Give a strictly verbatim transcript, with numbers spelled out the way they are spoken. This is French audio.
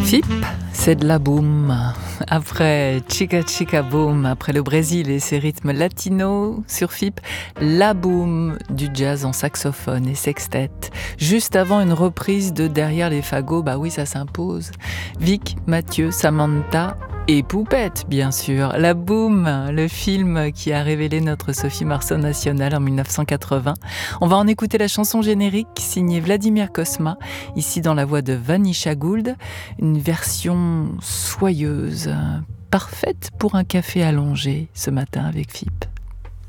F I P, c'est de la boum. Après Chica Chica Boom, après le Brésil et ses rythmes latinos, sur F I P, la boum du jazz en saxophone et sextet. Juste avant une reprise de Derrière les fagots, bah oui, ça s'impose. Vic, Mathieu, Samantha et Poupette, bien sûr. La Boum, le film qui a révélé notre Sophie Marceau nationale en mille neuf cent quatre-vingts. On va en écouter la chanson générique signée Vladimir Cosma, ici dans la voix de Vanisha Gould. Une version soyeuse, parfaite pour un café allongé ce matin avec F I P.